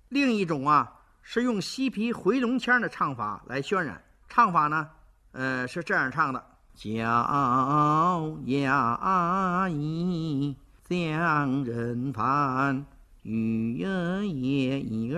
另一种啊是用西皮回龙腔的唱法来渲染。唱法呢，是这样唱的：脚丫一将人盼，雨夜一